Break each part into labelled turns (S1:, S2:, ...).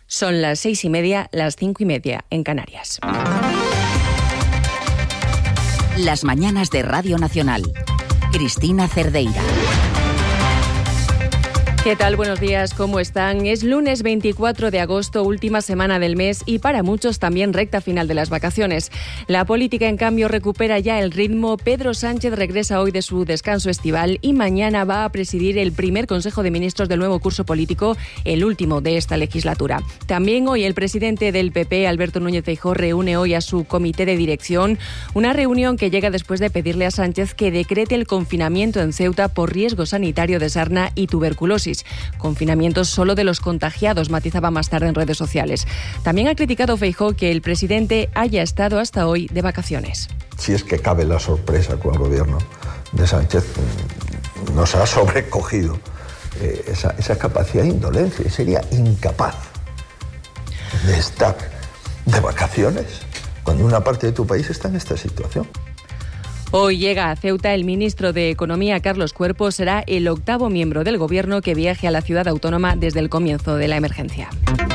S1: Son las 6:30, las 5:30 en Canarias.
S2: Las mañanas de Radio Nacional. Cristina Cerdeira.
S1: ¿Qué tal? Buenos días, ¿cómo están? Es lunes 24 de agosto, última semana del mes y para muchos también recta final de las vacaciones. La política, en cambio, recupera ya el ritmo. Pedro Sánchez regresa hoy de su descanso estival y mañana va a presidir el primer Consejo de Ministros del nuevo curso político, el último de esta legislatura. También hoy el presidente del PP, Alberto Núñez Feijóo, reúne hoy a su comité de dirección, una reunión que llega después de pedirle a Sánchez que decrete el confinamiento en Ceuta por riesgo sanitario de sarna y tuberculosis. Confinamientos solo de los contagiados, matizaba más tarde en redes sociales. También ha criticado Feijóo que el presidente haya estado hasta hoy de vacaciones.
S3: Si es que cabe la sorpresa con el gobierno de Sánchez, nos ha sobrecogido esa capacidad de indolencia y sería incapaz de estar de vacaciones cuando una parte de tu país está en esta situación.
S1: Hoy llega a Ceuta el ministro de Economía, Carlos Cuerpo. Será el 8º miembro del Gobierno que viaje a la ciudad autónoma desde el comienzo de la emergencia.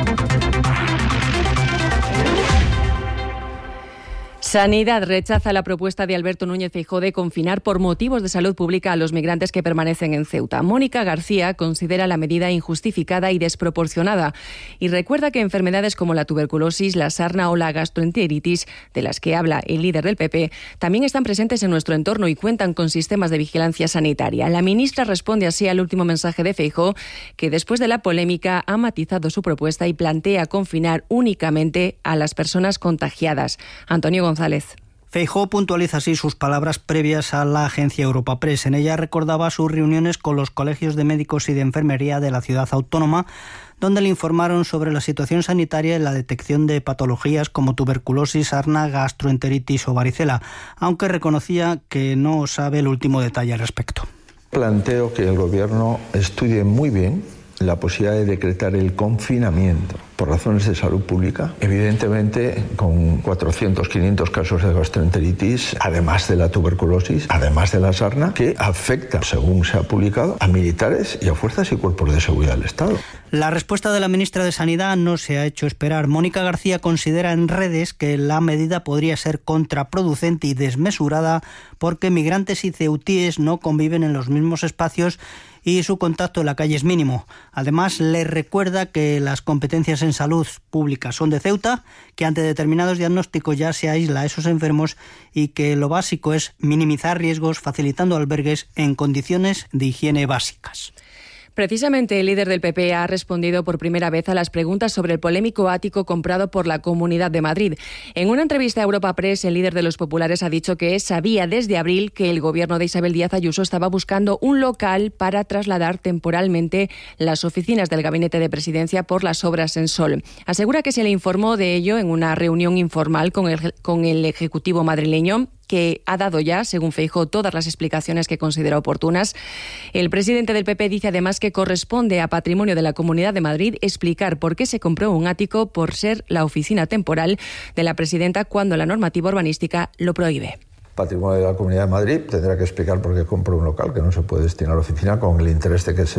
S1: Sanidad rechaza la propuesta de Alberto Núñez Feijóo de confinar por motivos de salud pública a los migrantes que permanecen en Ceuta. Mónica García considera la medida injustificada y desproporcionada y recuerda que enfermedades como la tuberculosis, la sarna o la gastroenteritis, de las que habla el líder del PP, también están presentes en nuestro entorno y cuentan con sistemas de vigilancia sanitaria. La ministra responde así al último mensaje de Feijóo, que después de la polémica ha matizado su propuesta y plantea confinar únicamente a las personas contagiadas. Antonio González.
S4: Feijóo puntualiza así sus palabras previas a la agencia Europa Press. En ella recordaba sus reuniones con los colegios de médicos y de enfermería de la ciudad autónoma, donde le informaron sobre la situación sanitaria y la detección de patologías como tuberculosis, sarna, gastroenteritis o varicela, aunque reconocía que no sabe el último detalle al respecto.
S3: Planteo que el gobierno estudie muy bien la posibilidad de decretar el confinamiento por razones de salud pública, evidentemente con 400, 500 casos de gastroenteritis, además de la tuberculosis, además de la sarna, que afecta, según se ha publicado, a militares y a fuerzas y cuerpos de seguridad del Estado.
S4: La respuesta de la ministra de Sanidad no se ha hecho esperar. Mónica García considera en redes que la medida podría ser contraproducente y desmesurada porque migrantes y ceutíes no conviven en los mismos espacios y su contacto en la calle es mínimo. Además, le recuerda que las competencias en salud pública son de Ceuta, que ante determinados diagnósticos ya se aísla a esos enfermos y que lo básico es minimizar riesgos facilitando albergues en condiciones de higiene básicas.
S1: Precisamente el líder del PP ha respondido por primera vez a las preguntas sobre el polémico ático comprado por la Comunidad de Madrid. En una entrevista a Europa Press, el líder de los populares ha dicho que sabía desde abril que el gobierno de Isabel Díaz Ayuso estaba buscando un local para trasladar temporalmente las oficinas del Gabinete de Presidencia por las obras en Sol. Asegura que se le informó de ello en una reunión informal con el Ejecutivo madrileño, que ha dado ya, según Feijóo, todas las explicaciones que considera oportunas. El presidente del PP dice además que corresponde a Patrimonio de la Comunidad de Madrid explicar por qué se compró un ático por ser la oficina temporal de la presidenta cuando la normativa urbanística lo prohíbe.
S3: Patrimonio de la Comunidad de Madrid tendrá que explicar por qué compró un local que no se puede destinar a la oficina con el interés de que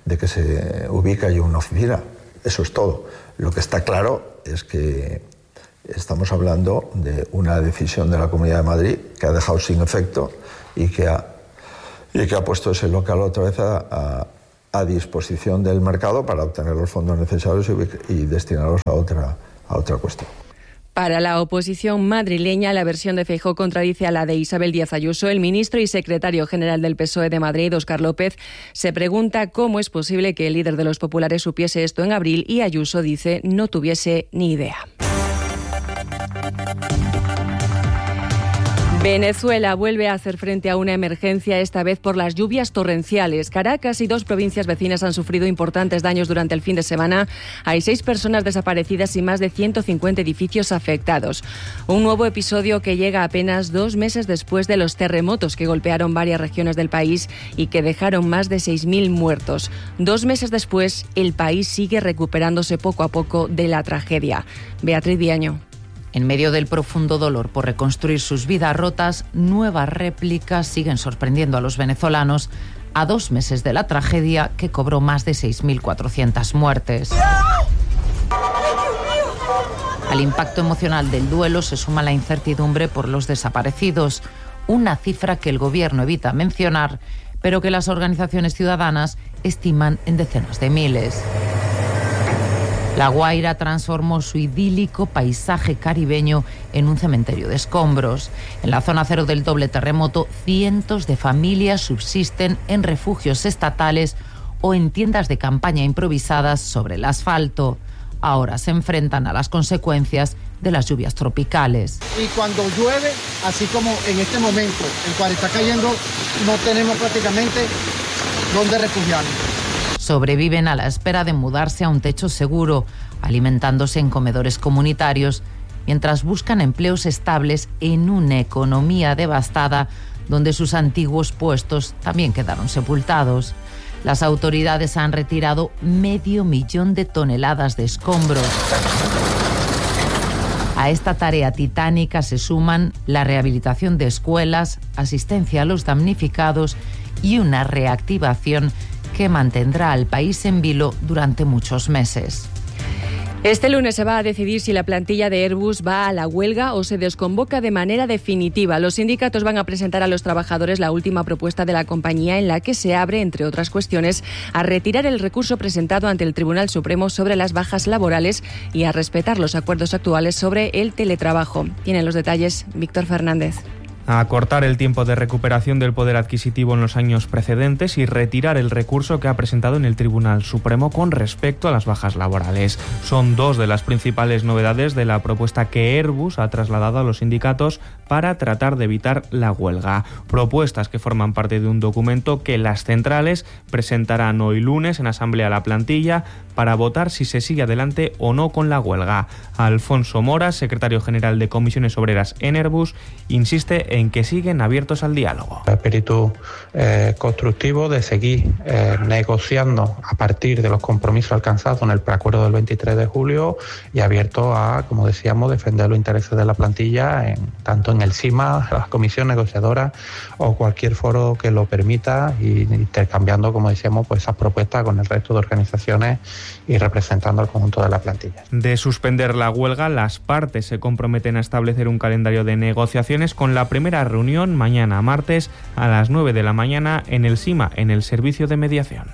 S3: se ubique allí una oficina. Eso es todo. Lo que está claro es que estamos hablando de una decisión de la Comunidad de Madrid que ha dejado sin efecto y que ha puesto ese local otra vez a disposición del mercado para obtener los fondos necesarios y destinarlos a otra cuestión.
S1: Para la oposición madrileña, la versión de Feijóo contradice a la de Isabel Díaz Ayuso. El ministro y secretario general del PSOE de Madrid, Óscar López, se pregunta cómo es posible que el líder de los populares supiese esto en abril y Ayuso dice no tuviese ni idea. Venezuela vuelve a hacer frente a una emergencia, esta vez por las lluvias torrenciales. Caracas y 2 provincias vecinas han sufrido importantes daños durante el fin de semana. Hay 6 personas desaparecidas y más de 150 edificios afectados. Un nuevo episodio que llega apenas 2 meses después de los terremotos que golpearon varias regiones del país y que dejaron más de 6.000 muertos. 2 meses después, el país sigue recuperándose poco a poco de la tragedia. Beatriz Viaño.
S2: En medio del profundo dolor por reconstruir sus vidas rotas, nuevas réplicas siguen sorprendiendo a los venezolanos a 2 meses de la tragedia que cobró más de 6.400 muertes. Al impacto emocional del duelo se suma la incertidumbre por los desaparecidos, una cifra que el Gobierno evita mencionar, pero que las organizaciones ciudadanas estiman en decenas de miles. La Guaira transformó su idílico paisaje caribeño en un cementerio de escombros. En la zona cero del doble terremoto, cientos de familias subsisten en refugios estatales o en tiendas de campaña improvisadas sobre el asfalto. Ahora se enfrentan a las consecuencias de las lluvias tropicales.
S5: Y cuando llueve, así como en este momento, el cual está cayendo, no tenemos prácticamente dónde refugiarnos.
S2: Sobreviven a la espera de mudarse a un techo seguro, alimentándose en comedores comunitarios, mientras buscan empleos estables en una economía devastada donde sus antiguos puestos también quedaron sepultados. Las autoridades han retirado 500.000 de toneladas de escombros. A esta tarea titánica se suman la rehabilitación de escuelas, asistencia a los damnificados y una reactivación que mantendrá al país en vilo durante muchos meses.
S1: Este lunes se va a decidir si la plantilla de Airbus va a la huelga o se desconvoca de manera definitiva. Los sindicatos van a presentar a los trabajadores la última propuesta de la compañía en la que se abre, entre otras cuestiones, a retirar el recurso presentado ante el Tribunal Supremo sobre las bajas laborales y a respetar los acuerdos actuales sobre el teletrabajo. Tienen los detalles Víctor Fernández.
S6: A acortar el tiempo de recuperación del poder adquisitivo en los años precedentes y retirar el recurso que ha presentado en el Tribunal Supremo con respecto a las bajas laborales. Son dos de las principales novedades de la propuesta que Airbus ha trasladado a los sindicatos para tratar de evitar la huelga. Propuestas que forman parte de un documento que las centrales presentarán hoy lunes en asamblea a la plantilla para votar si se sigue adelante o no con la huelga. Alfonso Moras, secretario general de Comisiones Obreras en Airbus, insiste en que siguen abiertos al diálogo.
S7: Espíritu constructivo de seguir negociando a partir de los compromisos alcanzados en el preacuerdo del 23 de julio y abierto a, como decíamos, defender los intereses de la plantilla tanto en el CIMA, las comisiones negociadoras o cualquier foro que lo permita, y intercambiando, como decíamos, pues esas propuestas con el resto de organizaciones y representando al conjunto de la plantilla.
S6: De suspender la huelga, las partes se comprometen a establecer un calendario de negociaciones con la primera reunión mañana martes a las 9 de la mañana en el SIMA, en el Servicio de Mediación.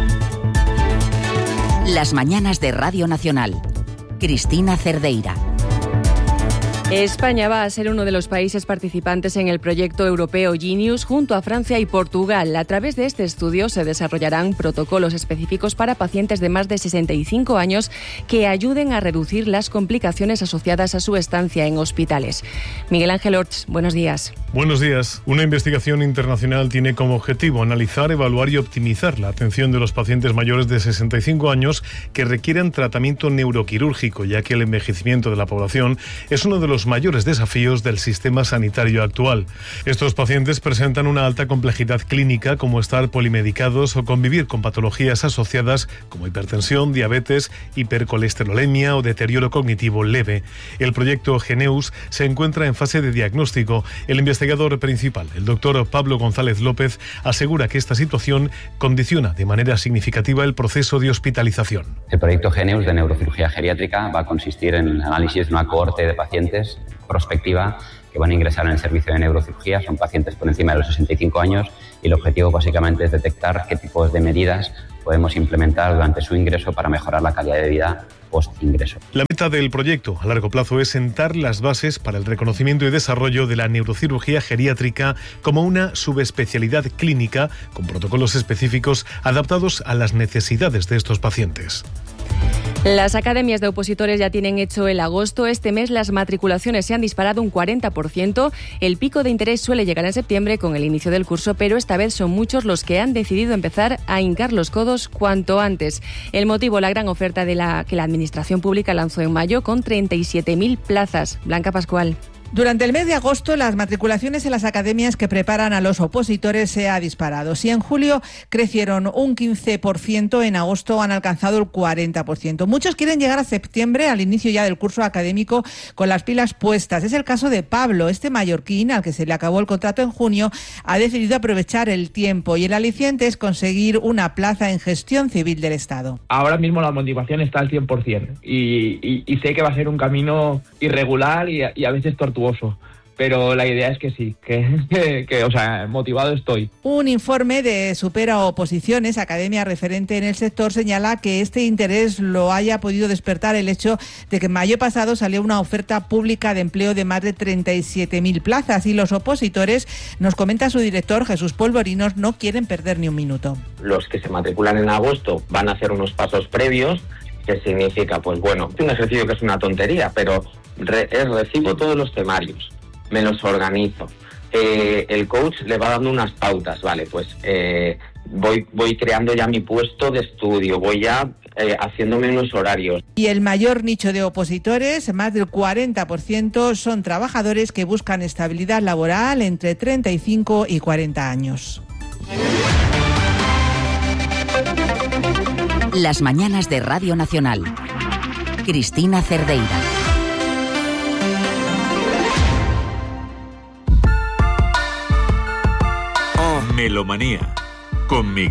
S8: Las mañanas de Radio Nacional. Cristina Cerdeira.
S1: España va a ser uno de los países participantes en el proyecto europeo Genius junto a Francia y Portugal. A través de este estudio se desarrollarán protocolos específicos para pacientes de más de 65 años que ayuden a reducir las complicaciones asociadas a su estancia en hospitales. Miguel Ángel Orts, buenos días.
S9: Buenos días. Una investigación internacional tiene como objetivo analizar, evaluar y optimizar la atención de los pacientes mayores de 65 años que requieren tratamiento neuroquirúrgico, ya que el envejecimiento de la población es uno de los mayores desafíos del sistema sanitario actual. Estos pacientes presentan una alta complejidad clínica, como estar polimedicados o convivir con patologías asociadas como hipertensión, diabetes, hipercolesterolemia o deterioro cognitivo leve. El proyecto Genius se encuentra en fase de diagnóstico. El investigador principal, el doctor Pablo González López, asegura que esta situación condiciona de manera significativa el proceso de hospitalización.
S10: El proyecto Genius de neurocirugía geriátrica va a consistir en el análisis de una cohorte de pacientes prospectiva que van a ingresar en el servicio de neurocirugía. Son pacientes por encima de los 65 años y el objetivo básicamente es detectar qué tipos de medidas podemos implementar durante su ingreso para mejorar la calidad de vida post-ingreso.
S9: La meta del proyecto a largo plazo es sentar las bases para el reconocimiento y desarrollo de la neurocirugía geriátrica como una subespecialidad clínica con protocolos específicos adaptados a las necesidades de estos pacientes.
S1: Las academias de opositores ya tienen hecho el agosto. Este mes las matriculaciones se han disparado un 40%. El pico de interés suele llegar en septiembre con el inicio del curso, pero esta vez son muchos los que han decidido empezar a hincar los codos cuanto antes. El motivo, la gran oferta que la Administración Pública lanzó en mayo con 37.000 plazas. Blanca Pascual.
S11: Durante el mes de agosto, las matriculaciones en las academias que preparan a los opositores se ha disparado. Si en julio crecieron un 15%, en agosto han alcanzado el 40%. Muchos quieren llegar a septiembre, al inicio ya del curso académico, con las pilas puestas. Es el caso de Pablo. Este mallorquín, al que se le acabó el contrato en junio, ha decidido aprovechar el tiempo y el aliciente es conseguir una plaza en Gestión Civil del Estado.
S12: Ahora mismo la motivación está al 100% y sé que va a ser un camino irregular y a veces tortuoso. Pero la idea es que sí, que motivado estoy.
S11: Un informe de Supera Oposiciones, academia referente en el sector, señala que este interés lo haya podido despertar el hecho de que en mayo pasado salió una oferta pública de empleo de más de 37.000 plazas y los opositores, nos comenta su director Jesús Polvorinos, no quieren perder ni un minuto.
S13: Los que se matriculan en agosto van a hacer unos pasos previos, que significa, pues bueno, un ejercicio que es una tontería, pero recibo todos los temarios, me los organizo. El coach le va dando unas pautas, vale, pues voy creando ya mi puesto de estudio, voy ya haciéndome unos horarios.
S11: Y el mayor nicho de opositores, más del 40%, son trabajadores que buscan estabilidad laboral entre 35 y 40 años.
S8: Las mañanas de Radio Nacional. Cristina Cerdeira.
S14: Melomanía con Miguel